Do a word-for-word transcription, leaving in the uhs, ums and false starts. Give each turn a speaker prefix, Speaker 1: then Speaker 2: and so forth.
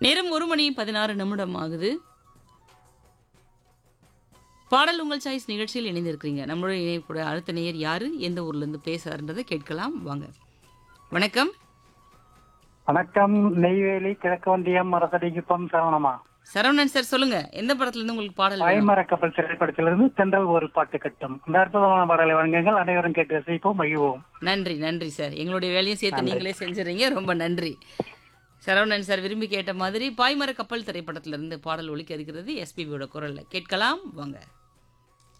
Speaker 1: நேரம் ஒரு மணி பதினாறு நிமிடம் ஆகுது. பாடல் உங்கள் சாய்ஸ் நிகழ்ச்சியில் இணைந்திருக்கிறீங்க. நம்மளோட இணையக்கூடிய அடுத்த நேயர் யாரு? எந்த ஊர்ல இருந்து பேசுறாருன்றதை கேட்கலாம் வாங்க. வணக்கம்.
Speaker 2: வணக்கம். நெய்வேலி கிழக்கவந்தியம் மரத்தடிக்குப்பம் சரவணமா.
Speaker 1: சரவணன் சார் சொல்லுங்க. எந்த படத்துல இருந்து உங்களுக்கு பாடல் வேணும்?
Speaker 2: பாய்மர கப்பல் திரைப்படத்திலிருந்து தென்றல் ஒரு பாட்டு கட்டும். இந்த அற்புதமான பாடலை வழங்குங்கள். அனைவரும் கேட்டு ரசிப்போம், மகிழ்வோம்.
Speaker 1: நன்றி நன்றி சார். எங்களுடைய வேலையும் சேர்த்து
Speaker 2: நன்றி.
Speaker 1: நீங்களே செஞ்சுறீங்க. ரொம்ப நன்றி. சரவணன் சார் விரும்பி கேட்ட மாதிரி பாய்மர கப்பல் திரைப்படத்திலிருந்து பாடல் ஒலிக்க இருக்கிறது எஸ்பிபியோட குரல்ல. கேட்கலாம் வாங்க.